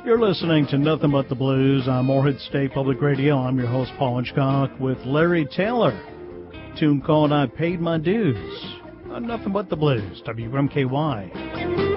You're listening to Nothing But the Blues on Morehead State Public Radio. I'm your host, Paul Hitchcock, with Larry Taylor. Tune called I Paid My Dues on Nothing But the Blues, WMKY.